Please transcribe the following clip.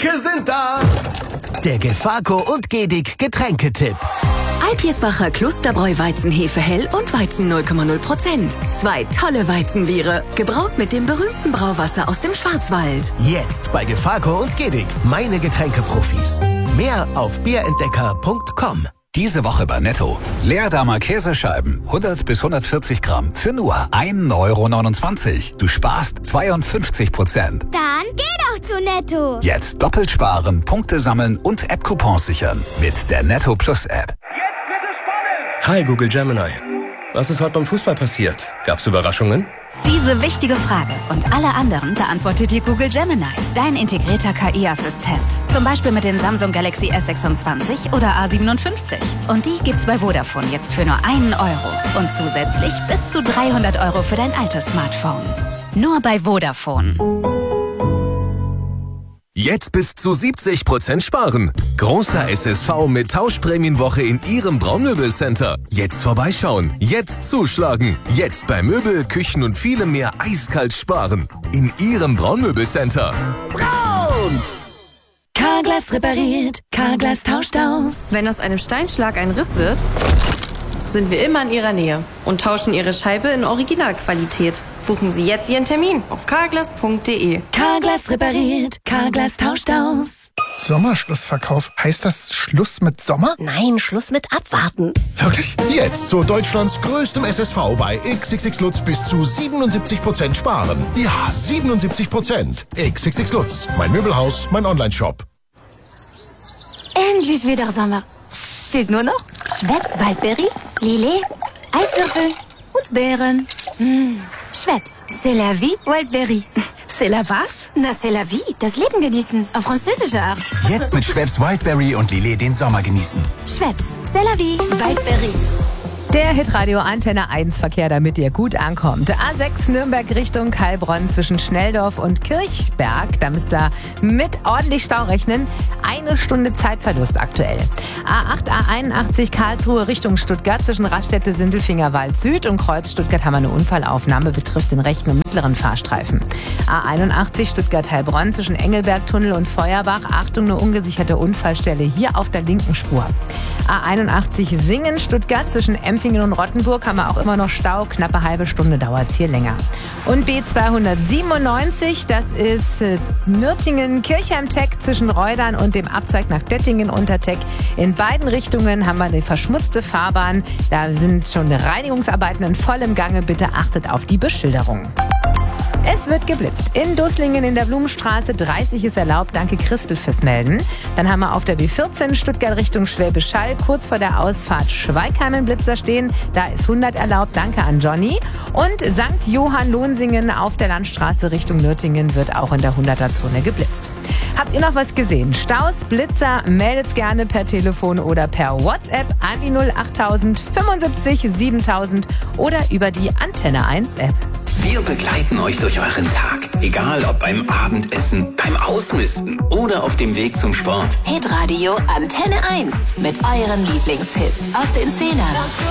Getränke sind da. Der Gefaco und Gedig Getränketipp. Alpirsbacher Klosterbräu Weizenhefe hell und Weizen 0,0%. 2 tolle Weizenbiere, gebraut mit dem berühmten Brauwasser aus dem Schwarzwald. Jetzt bei Gefaco und Gedig, meine Getränkeprofis. Mehr auf bierentdecker.com. Diese Woche bei Netto. Leerdamer Käsescheiben, 100 bis 140 Gramm, für nur 1,29 €. Du sparst 52%. Dann geh doch zu Netto. Jetzt doppelt sparen, Punkte sammeln und App-Coupons sichern. Mit der Netto Plus App. Jetzt wird es spannend. Hi Google Gemini. Was ist heute beim Fußball passiert? Gab's Überraschungen? Diese wichtige Frage und alle anderen beantwortet dir Google Gemini, dein integrierter KI-Assistent. Zum Beispiel mit den Samsung Galaxy S26 oder A57. Und die gibt's bei Vodafone jetzt für nur 1 €. Und zusätzlich bis zu 300 € für dein altes Smartphone. Nur bei Vodafone. Jetzt bis zu 70% sparen. Großer SSV mit Tauschprämienwoche in Ihrem Braunmöbelcenter. Jetzt vorbeischauen, jetzt zuschlagen. Jetzt bei Möbel, Küchen und vielem mehr eiskalt sparen. In Ihrem Braunmöbelcenter. Braun! Carglass repariert, Carglass tauscht aus. Wenn aus einem Steinschlag ein Riss wird, sind wir immer in Ihrer Nähe und tauschen Ihre Scheibe in Originalqualität. Buchen Sie jetzt Ihren Termin auf carglass.de. Carglass repariert, Carglass tauscht aus. Sommerschlussverkauf. Heißt das Schluss mit Sommer? Nein, Schluss mit Abwarten. Wirklich? Jetzt zu Deutschlands größtem SSV bei XXX Lutz bis zu 77% sparen. Ja, 77%. XXX Lutz. Mein Möbelhaus, mein Onlineshop. Endlich wieder Sommer. Fehlt nur noch Schweppes Waldberry, Lillet, Eiswürfel und Beeren. Schweppes, c'est la vie, Wildberry. C'est la was? Na, c'est la vie, das Leben genießen, auf französische Art. Jetzt mit Schweppes Wildberry und Lillet den Sommer genießen. Schweppes, c'est la vie, Wildberry. Der Hitradio Antenne 1 Verkehr, damit ihr gut ankommt. A6 Nürnberg Richtung Heilbronn zwischen Schnelldorf und Kirchberg. Da müsst ihr mit ordentlich Stau rechnen. 1 Stunde Zeitverlust aktuell. A8, A81 Karlsruhe Richtung Stuttgart zwischen Raststätte Sindelfinger Wald Süd und Kreuz Stuttgart haben wir eine Unfallaufnahme, betrifft den rechten und mittleren Fahrstreifen. A81 Stuttgart-Heilbronn zwischen Engelberg-Tunnel und Feuerbach. Achtung, eine ungesicherte Unfallstelle hier auf der linken Spur. A81 Singen Stuttgart zwischen Empfingen und Rottenburg haben wir auch immer noch Stau. Knappe halbe Stunde dauert es hier länger. Und B297, das ist Nürtingen-Kirchheim-Teck zwischen Reudern und dem Abzweig nach Dettingen-Unterteck. In beiden Richtungen haben wir eine verschmutzte Fahrbahn. Da sind schon Reinigungsarbeiten in vollem Gange. Bitte achtet auf die Beschilderung. Es wird geblitzt. In Dusslingen in der Blumenstraße 30 ist erlaubt. Danke Christel fürs Melden. Dann haben wir auf der B14 Stuttgart Richtung Schwäbisch Hall kurz vor der Ausfahrt Schweigheim einen Blitzer stehen. Da ist 100 erlaubt. Danke an Johnny. Und St. Johann Lohnsingen auf der Landstraße Richtung Nürtingen wird auch in der 100er-Zone geblitzt. Habt ihr noch was gesehen? Staus, Blitzer, meldet's gerne per Telefon oder per WhatsApp an die 08000 75 7000 oder über die Antenne 1 App. Wir begleiten euch durch euren Tag. Egal ob beim Abendessen, beim Ausmisten oder auf dem Weg zum Sport. Hitradio Antenne 1 mit euren Lieblingshits aus den 10ern.